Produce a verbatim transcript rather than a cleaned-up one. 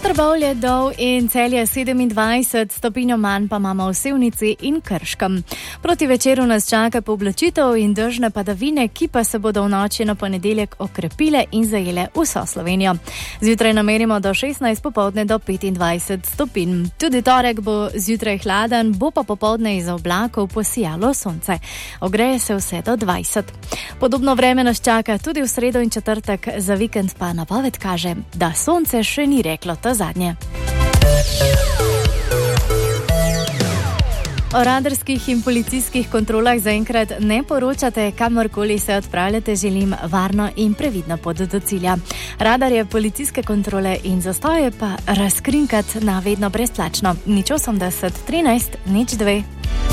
Trbovlje, Dol in Celje sedemindvajset, stopinjo manj pa imamo v Sevnici in Krškem. Proti večeru nas čaka pooblačitev in dežne padavine, ki pa se bodo v noči na ponedeljek okrepile in zajele vso Slovenijo. Zjutraj namerimo do šestnajst, popoldne do petindvajset stopinj. Tudi torek bo zjutraj hladen, bo pa popoldne iz oblakov posijalo sonce. Ogreje se vse do dvajset. Podobno vreme nas čaka tudi v sredo in četrtek, za vikend pa napoved kaže, da sonce še ni reklo to zadnje. O radarskih in policijskih kontrolah zaenkrat ne poročate, kamorkoli se odpravljate, želim varno in previdno pot do cilja. Radarje, policijske kontrole in zastoje pa razkrinkati na vedno brezplačno. Nič osemdeset trinajst nič dve.